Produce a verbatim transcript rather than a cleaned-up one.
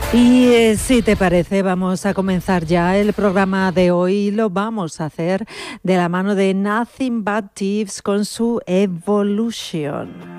Y eh, si te parece, vamos a comenzar ya el programa de hoy. Lo vamos a hacer de la mano de Nothing But Thieves con su Evolution.